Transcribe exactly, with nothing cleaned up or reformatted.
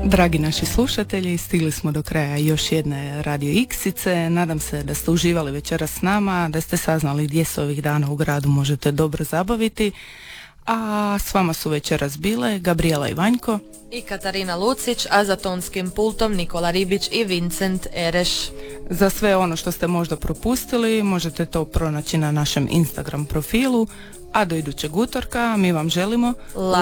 Dragi naši slušatelji, stigli smo do kraja još jedne Radio Iksice. Nadam se da ste uživali večeras s nama, da ste saznali gdje se ovih dana u gradu možete dobro zabaviti. A s vama su večeras bile Gabriela Ivanjko i Katarina Lucić, a za tonskim pultom Nikola Ribić i Vincent Ereš. Za sve ono što ste možda propustili možete to pronaći na našem Instagram profilu, a do idućeg utorka mi vam želimo